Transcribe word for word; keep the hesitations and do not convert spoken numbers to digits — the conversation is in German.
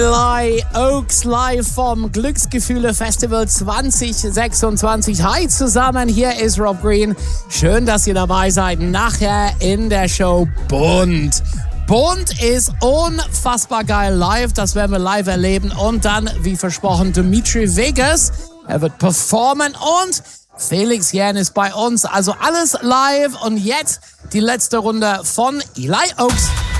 Eli Oaks live vom Glücksgefühle Festival zwanzig sechsundzwanzig. Hi zusammen, hier ist Rob Green. Schön, dass ihr dabei seid. Nachher in der Show Bunt. Bunt ist unfassbar geil live, das werden wir live erleben. Und dann, wie versprochen, Dimitri Vegas. Er wird performen und Felix Jähn ist bei uns. Also alles live und jetzt die letzte Runde von Eli Oaks.